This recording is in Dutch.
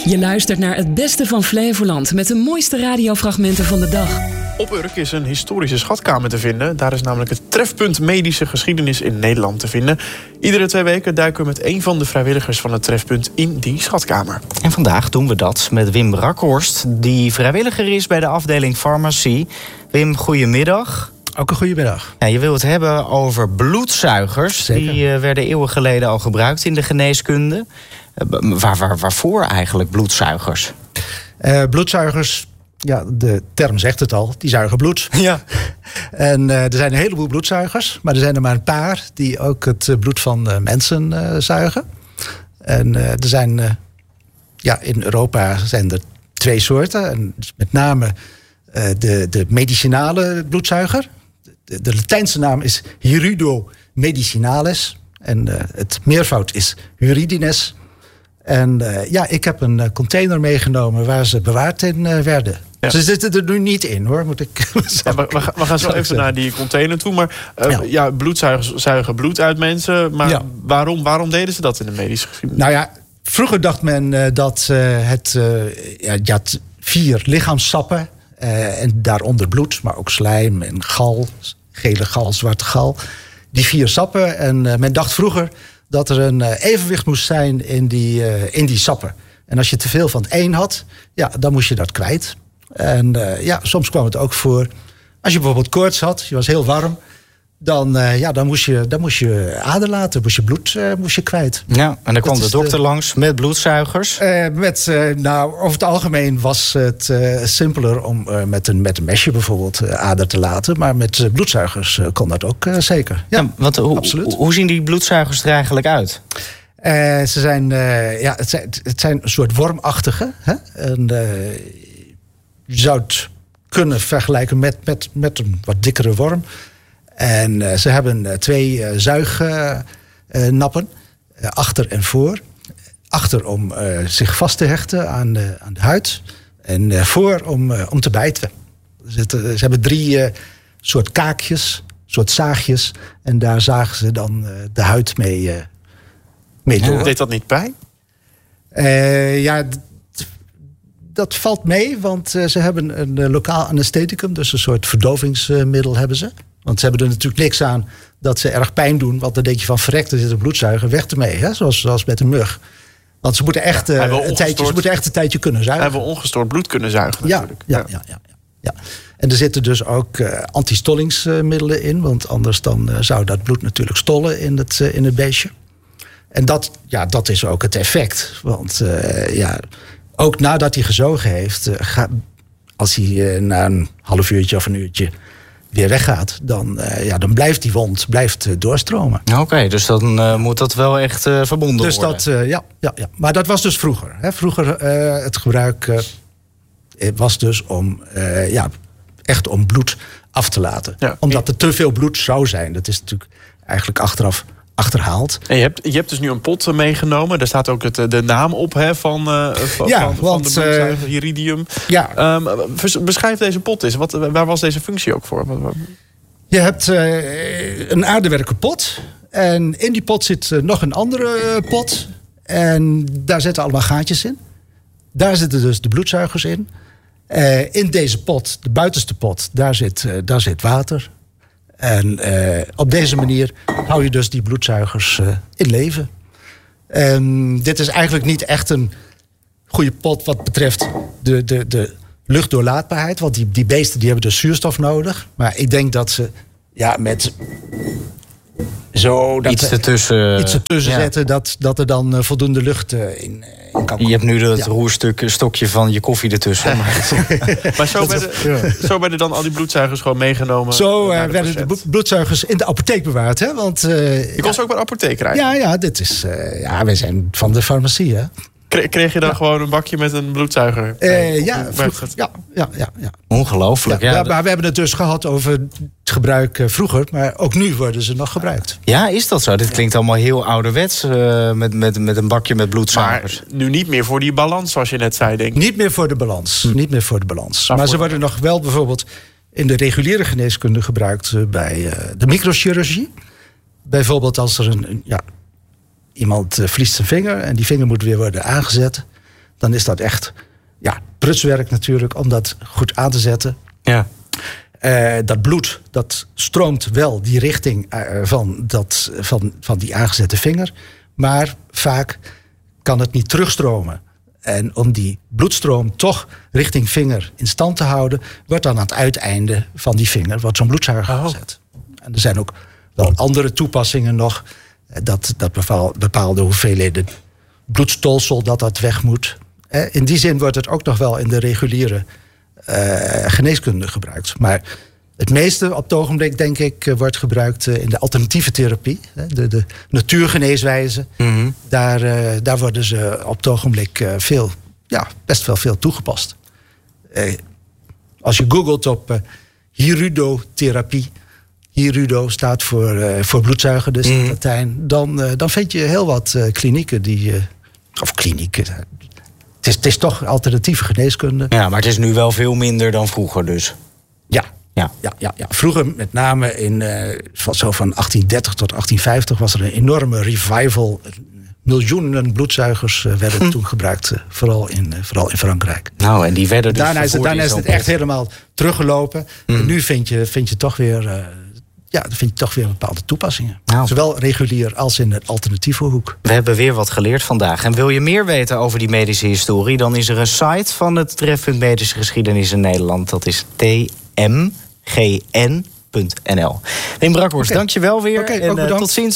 Je luistert naar het beste van Flevoland met de mooiste radiofragmenten van de dag. Op Urk is een historische schatkamer te vinden. Daar is namelijk het trefpunt medische geschiedenis in Nederland te vinden. Iedere 2 weken duiken we met een van de vrijwilligers van het trefpunt in die schatkamer. En vandaag doen we dat met Wim Brakhorst, die vrijwilliger is bij de afdeling farmacie. Wim, goedemiddag. Ook een goede middag. Ja, je wil het hebben over bloedzuigers. Zeker. Die werden eeuwen geleden al gebruikt in de geneeskunde. Waarvoor eigenlijk bloedzuigers? Bloedzuigers, ja, de term zegt het al, die zuigen bloed. Ja. En er zijn een heleboel bloedzuigers, maar er zijn er maar een paar die ook het bloed van mensen zuigen. En er zijn, in Europa zijn er 2 soorten. En met name de medicinale bloedzuiger. De Latijnse naam is Hirudo medicinalis. En het meervoud is Huridines. En ik heb een container meegenomen waar ze bewaard in werden. Ja. Ze zitten er nu niet in, hoor, moet ik zeggen. Ja, we gaan zo even naar die container toe. Maar bloedzuigers zuigen bloed uit mensen. Maar waarom deden ze dat in de medische geschiedenis? Nou ja, vroeger dacht men dat je had 4 lichaamssappen. En daaronder bloed, maar ook slijm en gal. Gele gal, zwarte gal. Die 4 sappen. En men dacht vroeger dat er een evenwicht moest zijn in die sappen. En als je te veel van het een had, dan moest je dat kwijt. En soms kwam het ook voor. Als je bijvoorbeeld koorts had, je was heel warm, dan moest je aderlaten, moest je bloed moest je kwijt. Ja, en dan kwam de dokter langs met bloedzuigers. Over het algemeen was het simpeler om met een mesje bijvoorbeeld ader te laten. Maar met bloedzuigers kon dat ook zeker. Ja, absoluut. Hoe zien die bloedzuigers er eigenlijk uit? Ze zijn, het zijn een soort wormachtige. Hè? En, je zou het kunnen vergelijken met een wat dikkere worm. En ze hebben 2 zuignappen, achter en voor. Achter om zich vast te hechten aan de huid. En voor om te bijten. Ze hebben 3 soort kaakjes, soort zaagjes. En daar zagen ze dan de huid mee door. Deed dat niet pijn? Dat valt mee, want ze hebben een lokaal anestheticum. Dus een soort verdovingsmiddel hebben ze. Want ze hebben er natuurlijk niks aan dat ze erg pijn doen. Want dan denk je van verrekt, er zit een bloedzuiger, weg ermee. Hè? Zoals met een mug. Want ze moeten echt, een tijdje kunnen zuigen. Hij wil ongestoord bloed kunnen zuigen natuurlijk. Ja. En er zitten dus ook antistollingsmiddelen in. Want anders dan zou dat bloed natuurlijk stollen in het beestje. En dat is ook het effect. Want ook nadat hij gezogen heeft, als hij na een half uurtje of een uurtje weer weggaat, dan blijft die wond doorstromen. Oké, dus dan moet dat wel echt verbonden worden. Dus maar dat was dus vroeger. Hè. Vroeger het gebruik was dus om echt om bloed af te laten. Ja. Omdat er te veel bloed zou zijn. Dat is natuurlijk eigenlijk achteraf achterhaald. En je hebt dus nu een pot meegenomen. Daar staat ook de naam op van de bloedzuiger, Hiridium. Ja. Beschrijf deze pot eens. Waar was deze functie ook voor? Je hebt een aardewerken pot. En in die pot zit nog een andere pot. En daar zitten allemaal gaatjes in. Daar zitten dus de bloedzuigers in. In deze pot, de buitenste pot, daar zit water. En op deze manier hou je dus die bloedzuigers in leven. Dit is eigenlijk niet echt een goede pot wat betreft de luchtdoorlaatbaarheid. Want die beesten die hebben dus zuurstof nodig. Maar ik denk dat ze met iets ertussen zetten, dat er dan voldoende lucht in kan komen. Je hebt nu het roerstokje van je koffie ertussen. Maar zo werden dan al die bloedzuigers gewoon meegenomen? Zo werden de bloedzuigers in de apotheek bewaard. Hè? Want, je kon ze ook bij de apotheek krijgen? Ja, dit is. Wij zijn van de farmacie, hè? Kreeg je dan gewoon een bakje met een bloedzuiger? Ja. Ongelooflijk. Maar we hebben het dus gehad over het gebruik vroeger. Maar ook nu worden ze nog gebruikt. Ja, is dat zo? Dit klinkt allemaal heel ouderwets met een bakje met bloedzuigers. Maar nu niet meer voor die balans, zoals je net zei, denk ik. Niet meer voor de balans. Maar ze worden nog wel bijvoorbeeld in de reguliere geneeskunde gebruikt bij de microchirurgie. Bijvoorbeeld als er iemand verliest zijn vinger en die vinger moet weer worden aangezet. dan is dat echt prutswerk natuurlijk om dat goed aan te zetten. Ja. Dat bloed, dat stroomt wel die richting van die aangezette vinger. Maar vaak kan het niet terugstromen. En om die bloedstroom toch richting vinger in stand te houden, wordt dan aan het uiteinde van die vinger wordt zo'n bloedzuiger gezet. En er zijn ook wel andere toepassingen nog. Dat bepaalde hoeveelheden bloedstolsel dat weg moet. In die zin wordt het ook nog wel in de reguliere geneeskunde gebruikt. Maar het meeste op het ogenblik, denk ik, wordt gebruikt in de alternatieve therapie. De natuurgeneeswijze. Mm-hmm. Daar worden ze op het ogenblik best wel veel toegepast. Als je googelt op hirudotherapie. Hirudo staat voor bloedzuiger, dus in Latijn. Dan vind je heel wat klinieken of klinieken. Het is toch alternatieve geneeskunde. Ja, maar het is nu wel veel minder dan vroeger dus. Ja. Vroeger, met name zo van 1830 tot 1850... was er een enorme revival. Miljoenen bloedzuigers werden toen gebruikt. Vooral in Frankrijk. Nou, en die werden dus daarna is het echt helemaal teruggelopen. En nu vind je toch weer... bepaalde toepassingen. Nou. Zowel regulier als in de alternatieve hoek. We hebben weer wat geleerd vandaag. En wil je meer weten over die medische historie, dan is er een site van het Trefpunt Medische Geschiedenis in Nederland. Dat is tmgn.nl. Wim Brakhorst, dank je wel weer. En tot ziens.